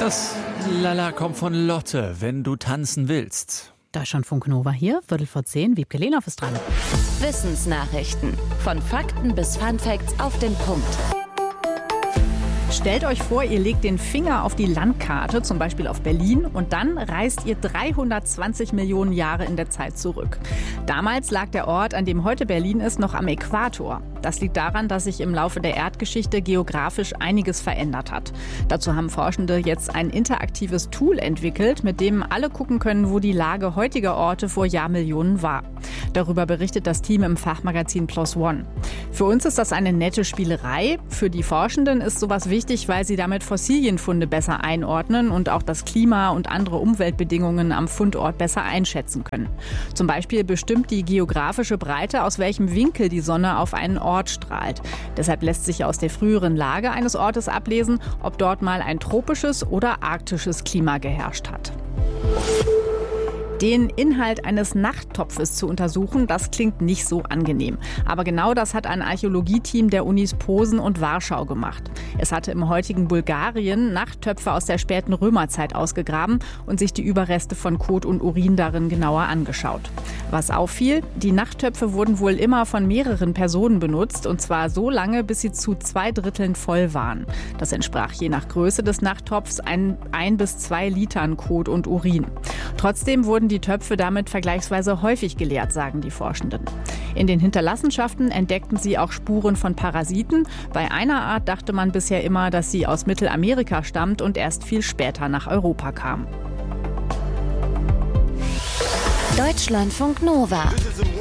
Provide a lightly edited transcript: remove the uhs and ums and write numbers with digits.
Das Lala kommt von Lotte, wenn du tanzen willst. Deutschlandfunk Nova hier, 10:15, Wiebke Lehnhoff ist dran. Wissensnachrichten. Von Fakten bis Funfacts auf den Punkt. Stellt euch vor, ihr legt den Finger auf die Landkarte, zum Beispiel auf Berlin, und dann reist ihr 320 Millionen Jahre in der Zeit zurück. Damals lag der Ort, an dem heute Berlin ist, noch am Äquator. Das liegt daran, dass sich im Laufe der Erdgeschichte geografisch einiges verändert hat. Dazu haben Forschende jetzt ein interaktives Tool entwickelt, mit dem alle gucken können, wo die Lage heutiger Orte vor Jahrmillionen war. Darüber berichtet das Team im Fachmagazin PLOS ONE. Für uns ist das eine nette Spielerei. Für die Forschenden ist sowas wichtig, weil sie damit Fossilienfunde besser einordnen und auch das Klima und andere Umweltbedingungen am Fundort besser einschätzen können. Zum Beispiel bestimmt die geografische Breite, aus welchem Winkel die Sonne auf einen Ort strahlt. Deshalb lässt sich aus der früheren Lage eines Ortes ablesen, ob dort mal ein tropisches oder arktisches Klima geherrscht hat. Den Inhalt eines Nachttopfes zu untersuchen, das klingt nicht so angenehm. Aber genau das hat ein Archäologieteam der Unis Posen und Warschau gemacht. Es hatte im heutigen Bulgarien Nachttöpfe aus der späten Römerzeit ausgegraben und sich die Überreste von Kot und Urin darin genauer angeschaut. Was auffiel, die Nachttöpfe wurden wohl immer von mehreren Personen benutzt, und zwar so lange, bis sie zu 2/3 voll waren. Das entsprach je nach Größe des Nachttopfs 1 bis 2 Litern Kot und Urin. Trotzdem wurden die Töpfe damit vergleichsweise häufig geleert, sagen die Forschenden. In den Hinterlassenschaften entdeckten sie auch Spuren von Parasiten. Bei einer Art dachte man bisher immer, dass sie aus Mittelamerika stammt und erst viel später nach Europa kam. Deutschlandfunk Nova.